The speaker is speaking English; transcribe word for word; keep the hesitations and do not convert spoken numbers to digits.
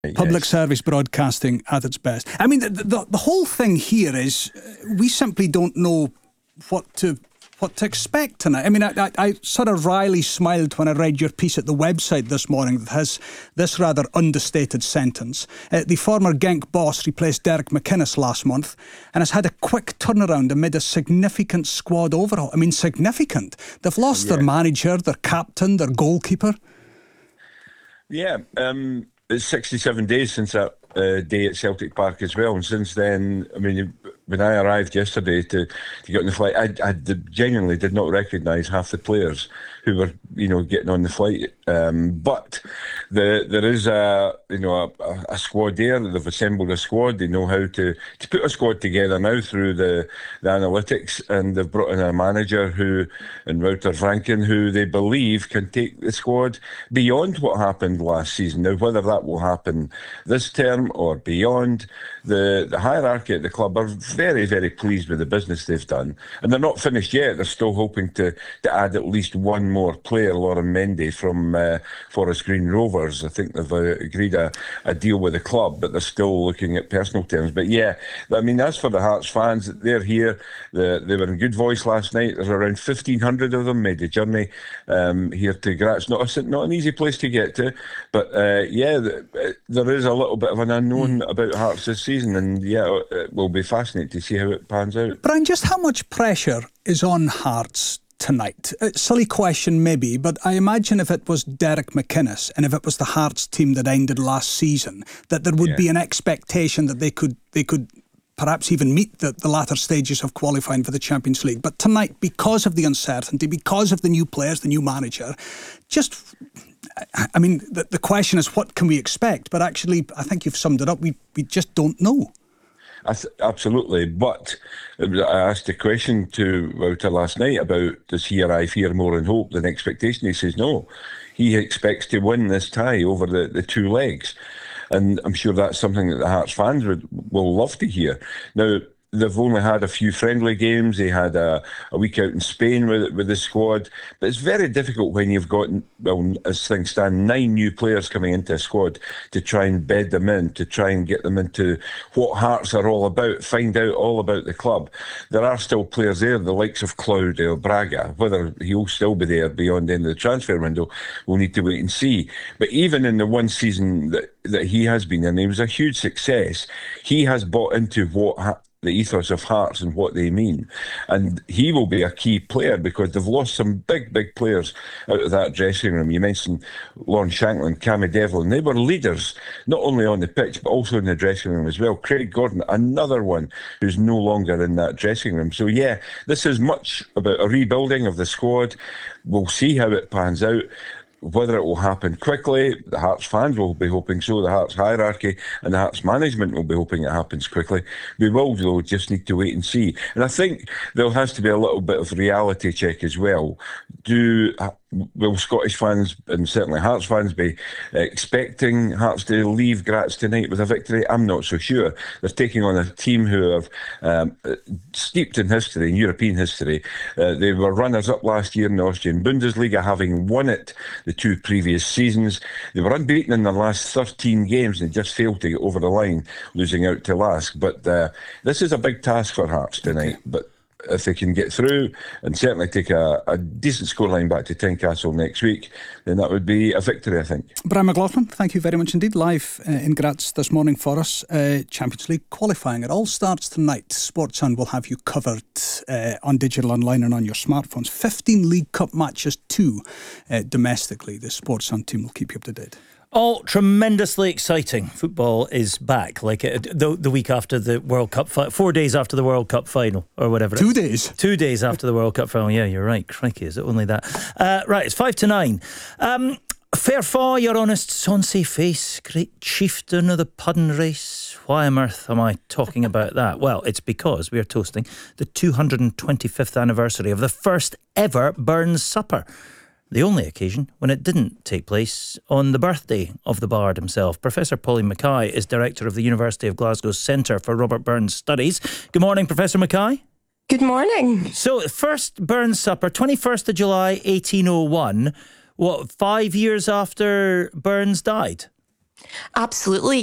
Public yes. service broadcasting at its best. I mean, the, the, the whole thing here is uh, we simply don't know what to what to expect tonight. I mean, I, I, I sort of wryly smiled when I read your piece at the website this morning that has this rather understated sentence. Uh, the former Genk boss replaced Derek McInnes last month and has had a quick turnaround amid a significant squad overhaul. I mean, significant. They've lost yeah. their manager, their captain, their goalkeeper. Yeah, um, it's sixty-seven days since that uh, day at Celtic Park as well, and since then, I mean, when I arrived yesterday to, to get on the flight, I, I did, genuinely did not recognise half the players who were, you know, getting on the flight. Um, but the, there is a, you know, a, a squad there. They've assembled a squad. They know how to, to put a squad together now through the, the analytics, and they've brought in a manager who, and Wouter Franken, who they believe can take the squad beyond what happened last season. Now, whether that will happen this term or beyond, the, the hierarchy at the club are very, very pleased with the business they've done. And they're not finished yet. They're still hoping to, to add at least one more player, Lauren Mendy from uh, Forest Green Rovers. I think they've uh, agreed a, a deal with the club, but they're still looking at personal terms. But yeah, I mean, as for the Hearts fans, they're here. The, they were in good voice last night. There's around fifteen hundred of them made the journey um, here to Graz. Not, a, not an easy place to get to, but uh, yeah, the, there is a little bit of an unknown about Hearts this season, and yeah, it will be fascinating to see how it pans out. Brian, just how much pressure is on Hearts tonight? A silly question maybe, but I imagine if it was Derek McInnes and if it was the Hearts team that ended last season, that there would yeah. be an expectation that they could they could perhaps even meet the, the latter stages of qualifying for the Champions League. But tonight, because of the uncertainty, because of the new players, the new manager, just... I mean, the, the question is, what can we expect? But actually, I think you've summed it up. We we just don't know. I th- absolutely. But I asked a question to Wouter last night about, does he arrive here more in hope than expectation? He says no. He expects to win this tie over the, the two legs. And I'm sure that's something that the Hearts fans would, will love to hear. Now, they've only had a few friendly games. They had a, a week out in Spain with with the squad. But it's very difficult when you've got, well, as things stand, nine new players coming into a squad to try and bed them in, to try and get them into what Hearts are all about, find out all about the club. There are still players there, the likes of Claudio Braga. Whether he'll still be there beyond the end of the transfer window, we'll need to wait and see. But even in the one season that, that he has been in, he was a huge success. He has bought into what ha- the ethos of Hearts and what they mean. And he will be a key player because they've lost some big, big players out of that dressing room. You mentioned Lawrence Shankland, Cammy Devlin. They were leaders, not only on the pitch, but also in the dressing room as well. Craig Gordon, another one who's no longer in that dressing room. So yeah, this is much about a rebuilding of the squad. We'll see how it pans out. Whether it will happen quickly, the Hearts fans will be hoping so, the Hearts hierarchy and the Hearts management will be hoping it happens quickly. We will, though, just need to wait and see. And I think there has to be a little bit of reality check as well. Do will Scottish fans and certainly Hearts fans be expecting Hearts to leave Graz tonight with a victory? I'm not so sure. They're taking on a team who are um, steeped in history, in European history. Uh, they were runners-up last year in the Austrian Bundesliga, having won it the two previous seasons. They were unbeaten in their last thirteen games and they just failed to get over the line, losing out to Lask. But uh, this is a big task for Hearts tonight. But if they can get through and certainly take a, a decent scoreline back to Tynecastle next week, then that would be a victory, I think. Brian McLaughlin, thank you very much indeed. Live uh, in Graz this morning for us. Uh, Champions League qualifying. It all starts tonight. Sportsound will have you covered uh, on digital, online and on your smartphones. fifteen League Cup matches, two uh, domestically. The Sportsound team will keep you up to date. All tremendously exciting. Football is back, like it, the the week after the World Cup, fi- four days after the World Cup final, or whatever. Two days. Two days after the World Cup final. Yeah, you're right. Crikey, is it only that? Uh, right, it's five to nine. Um, fair fa, your honest sonsy face, great chieftain of the puddin' race. Why on earth am I talking about that? Well, it's because we are toasting the two hundred twenty-fifth anniversary of the first ever Burns Supper. The only occasion when it didn't take place on the birthday of the Bard himself. Professor Pauline Mackay is Director of the University of Glasgow's Centre for Robert Burns Studies. Good morning, Professor Mackay. Good morning. So, first Burns Supper, twenty-first of July, eighteen oh one. What, five years after Burns died? Absolutely.